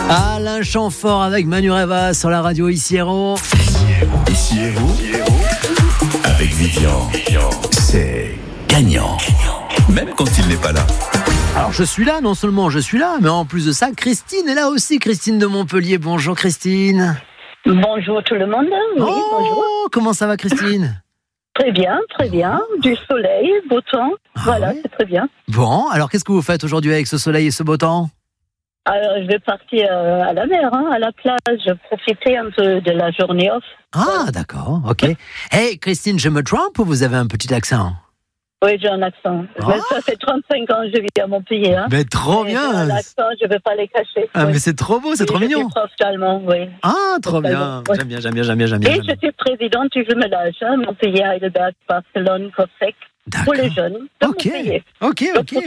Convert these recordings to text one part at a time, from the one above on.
Alain Chamfort avec Manu Reva sur la radio Ici Héros. Ici Héros, avec Vivian, c'est gagnant, même quand il n'est pas là. Alors je suis là, non seulement je suis là, mais en plus de ça, Christine est là aussi. Christine de Montpellier, bonjour Christine. Bonjour tout le monde. Oui, bonjour. Comment ça va Christine ? Très bien. Du soleil, beau temps. Voilà, ouais. c'est très bien. Bon, alors qu'est-ce que vous faites aujourd'hui avec ce soleil et ce beau temps ? Alors, je vais partir à la mer, à la plage, profiter un peu de la journée off. Ah, d'accord, ok. Hey Christine, je me trompe ou vous avez un petit accent ? Oui, j'ai un accent. Ah. Mais ça fait 35 ans que je vis à Montpellier. Mais trop bien. J'ai un accent, je ne vais pas les cacher. Ah, oui. mais c'est trop beau, c'est trop Je mignon. suis prof d'allemand, oui. Ah, trop bien. Ouais. J'aime bien. Et je suis présidente du jumelage, Montpellier, Heidelberg, Barcelone, Cossec, pour les jeunes de Montpellier. Ok.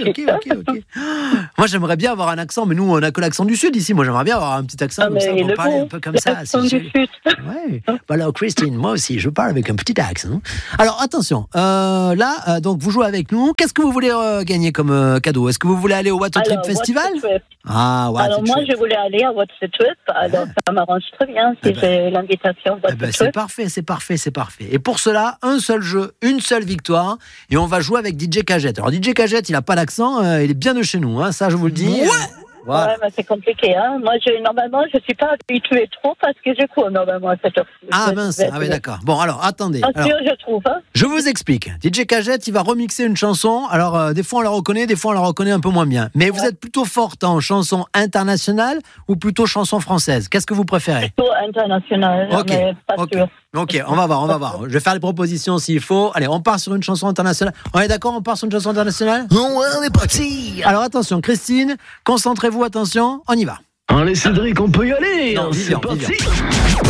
Moi, j'aimerais bien avoir un accent, mais nous, on n'a que l'accent du Sud ici. Moi, j'aimerais bien avoir un petit accent comme ça, pour parler un peu comme ça. L'accent du Sud. Ouais. Alors, Christine, moi aussi, je parle avec un petit accent. Alors, attention. Là, donc, vous jouez avec nous. Qu'est-ce que vous voulez gagner comme cadeau ? Est-ce que vous voulez aller au What a Trip Festival ? Ah, What Alors, moi, je voulais aller à What a Trip. Alors, ça m'arrange très bien si j'ai l'invitation What a Trip. C'est parfait. Et pour cela, un seul jeu, une seule victoire. Et on va jouer avec DJ Cagette. Alors DJ Cagette, il n'a pas d'accent, il est bien de chez nous, ça je vous le dis. Voilà. Ouais, mais c'est compliqué. Moi, normalement, je ne suis pas habituée trop parce que je cours normalement à cette heure. Ah mince, oui d'accord. Bon alors, attendez. Je trouve. Je vous explique. DJ Cagette, il va remixer une chanson. Alors, des fois on la reconnaît, des fois on la reconnaît un peu moins bien. Mais vous êtes plutôt forte en chanson internationale ou plutôt chanson française ? Qu'est-ce que vous préférez ? Plutôt internationale, mais pas sûr. Ok, on va voir. Je vais faire les propositions s'il faut. Allez, on part sur une chanson internationale. On est d'accord, on part sur une chanson internationale ? On est parti. Alors attention, Christine, concentrez-vous, attention, on y va. Allez Cédric, on peut y aller. Non, C'est Vivian. parti.